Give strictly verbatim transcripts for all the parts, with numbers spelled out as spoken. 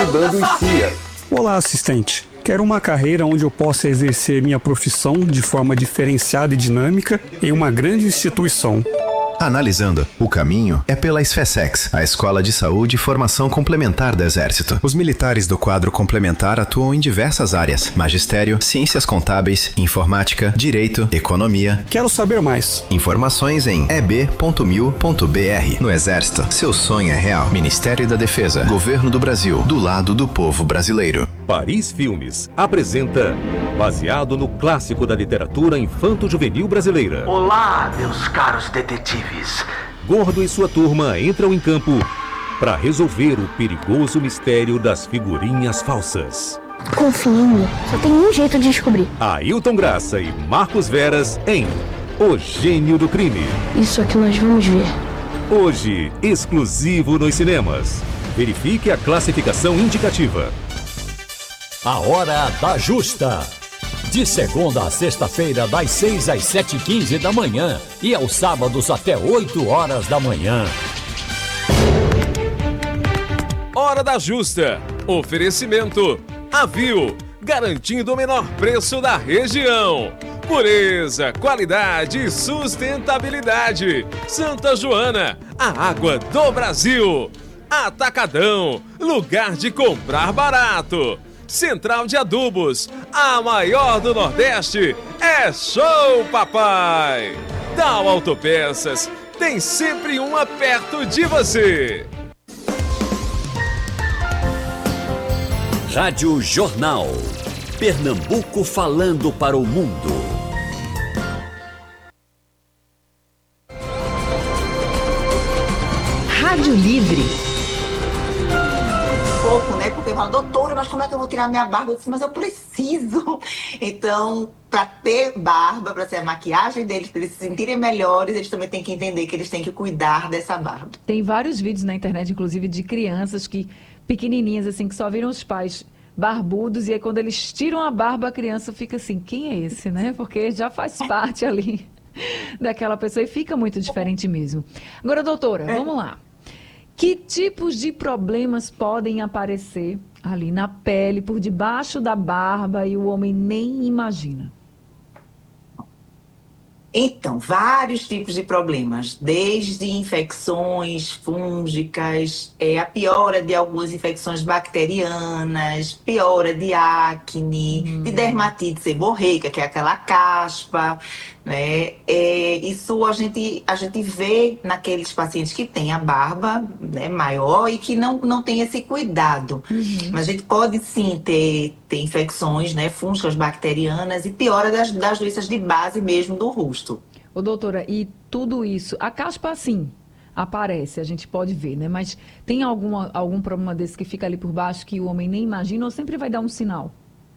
dando em C I A. Olá, assistente. Quero uma carreira onde eu possa exercer minha profissão de forma diferenciada e dinâmica em uma grande instituição. Analisando, o caminho é pela SFSEX, a Escola de Saúde e Formação Complementar do Exército. Os militares do quadro complementar atuam em diversas áreas: magistério, ciências contábeis, informática, direito, economia. Quero saber mais. Informações em e b ponto mil ponto b r. No Exército, seu sonho é real. Ministério da Defesa, Governo do Brasil, do lado do povo brasileiro. Paris Filmes apresenta, baseado no clássico da literatura infanto-juvenil brasileira. Olá, meus caros detetives. Gordo e sua turma entram em campo para resolver o perigoso mistério das figurinhas falsas. Confia em mim, só tem um jeito de descobrir. Ailton Graça e Marcos Veras em O Gênio do Crime. Isso é que nós vamos ver. Hoje, exclusivo nos cinemas. Verifique a classificação indicativa. A Hora da Justa. De segunda a sexta-feira, das seis às sete e quinze da manhã e aos sábados até oito horas da manhã. Hora da Justa. Oferecimento Avil, garantindo o menor preço da região. Pureza, qualidade e sustentabilidade. Santa Joana, a água do Brasil. Atacadão, lugar de comprar barato. Central de Adubos, a maior do Nordeste, é Show Papai! Dow Autopeças, tem sempre uma perto de você! Rádio Jornal. Pernambuco falando para o mundo. Rádio Livre. Pouco, né? Porque fala, doutora, mas como é que eu vou tirar minha barba? Eu disse, mas eu preciso. Então, para ter barba, para ser a maquiagem deles, para eles se sentirem melhores, eles também têm que entender que eles têm que cuidar dessa barba. Tem vários vídeos na internet, inclusive, de crianças que, pequenininhas, assim, que só viram os pais barbudos, e aí quando eles tiram a barba, a criança fica assim, quem é esse, né? Porque já faz parte ali daquela pessoa e fica muito diferente mesmo. Agora, doutora, É. vamos lá. Que tipos de problemas podem aparecer ali na pele, por debaixo da barba, e o homem nem imagina? Então, vários tipos de problemas, desde infecções fúngicas, é, a piora de algumas infecções bacterianas, piora de acne, Hum. de dermatite seborreica, que é aquela caspa, né? É, isso a gente, a gente vê naqueles pacientes que têm a barba, né, maior e que não, não tem esse cuidado. Uhum. Mas a gente pode sim ter, ter infecções, né, fúngicas, bacterianas e piora das, das doenças de base mesmo do rosto. Ô, doutora, e tudo isso, a caspa sim aparece, a gente pode ver, né? Mas tem alguma, algum problema desse que fica ali por baixo que o homem nem imagina ou sempre vai dar um sinal?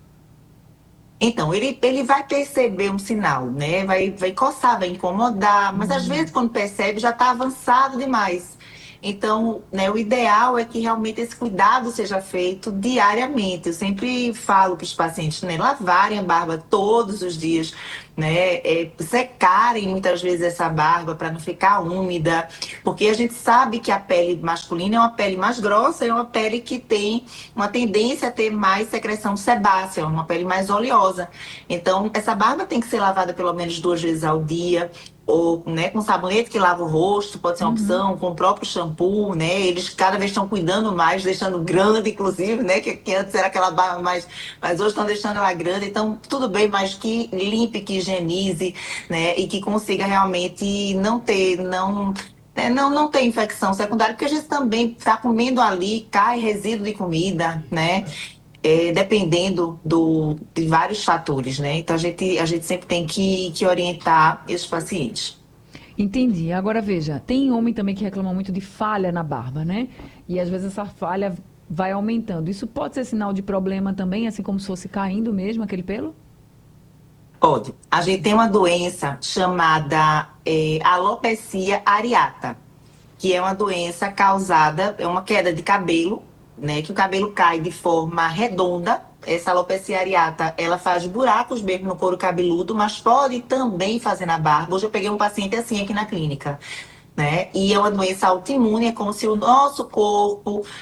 Então, ele, ele vai perceber um sinal, né? Vai, vai coçar, vai incomodar, mas às vezes quando percebe já está avançado demais. Então, né, o ideal é que realmente esse cuidado seja feito diariamente. Eu sempre falo para os pacientes, né, lavarem a barba todos os dias, né, é, secarem muitas vezes essa barba para não ficar úmida, porque a gente sabe que a pele masculina é uma pele mais grossa, é uma pele que tem uma tendência a ter mais secreção sebácea, uma pele mais oleosa. Então, essa barba tem que ser lavada pelo menos duas vezes ao dia, ou, né, com sabonete que lava o rosto, pode ser uma opção, com o próprio shampoo, né? Eles cada vez estão cuidando mais, deixando grande, inclusive, né? Que, que antes era aquela barba mais, mas hoje estão deixando ela grande. Então, tudo bem, mas que limpe, que higienize, né? E que consiga realmente não ter, não, né, não, não ter infecção secundária, porque a gente também está comendo ali, cai resíduo de comida, né? É, dependendo do, de vários fatores, né? Então, a gente, a gente sempre tem que, que orientar esses pacientes. Entendi. Agora, veja, tem homem também que reclama muito de falha na barba, né? E às vezes essa falha vai aumentando. Isso pode ser sinal de problema também, assim como se fosse caindo mesmo aquele pelo? Pode. A gente tem uma doença chamada é, alopecia areata, que é uma doença causada, é uma queda de cabelo, né, que o cabelo cai de forma redonda. Essa alopecia areata, ela faz buracos mesmo no couro cabeludo, mas pode também fazer na barba. Hoje eu peguei um paciente assim aqui na clínica, né? E é uma doença autoimune, é como se o nosso corpo